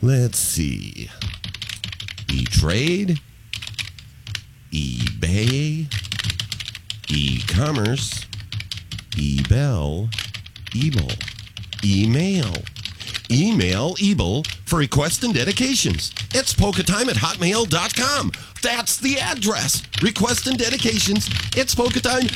Let's see. E-Trade, eBay, e-commerce, eBell, Ebel, email. Email Ebel for requests and dedications. It's polkatime@hotmail.com. That's the address. Requests and dedications. It's polkatime